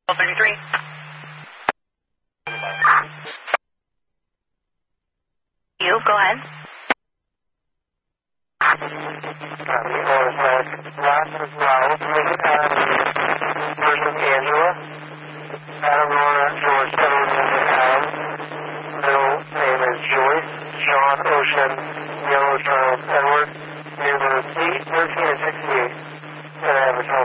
33. You, go ahead. Last is Ralph, versus Angela. Adam, Laura, George, Edward, Adam. Middle name is Joyce. Sean, Ocean, Yellow, Charles, Edward. Neighbor 8, 13, and 68. And average